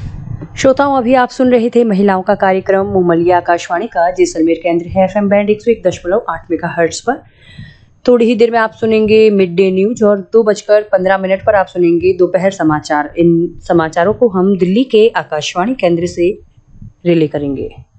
श्रोताओं, अभी आप सुन रहे थे महिलाओं का कार्यक्रम मुमलिया आकाशवाणी का जैसलमेर केंद्र है FM बैंड 101.8 मेगाहर्ट्ज पर। थोड़ी ही देर में आप सुनेंगे मिड डे न्यूज और 2:15 पर आप सुनेंगे दोपहर समाचार। इन समाचारों को हम दिल्ली के आकाशवाणी केंद्र से रिले करेंगे।